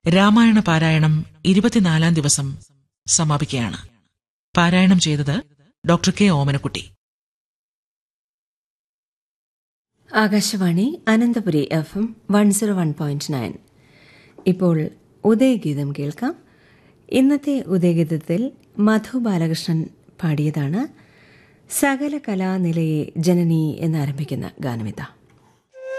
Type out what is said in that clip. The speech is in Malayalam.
രാമായണ പാരായണം 24-ാം ദിവസം സമാപിക്കുകയാണ്. പാരായണം ചെയ്തത് ഡോക്ടർ കെ ഓമനക്കുട്ടി. ആകാശവാണി അനന്തപുരി FM 101.9. ഇപ്പോൾ ഉദയഗീതം കേൾക്കാം. ഇന്നത്തെ ഉദയഗീതത്തിൽ മധു ബാലകൃഷ്ണൻ പാടിയതാണ് സകല കലാനിലയെ ജനനി എന്നാരംഭിക്കുന്ന ഗാനമിത.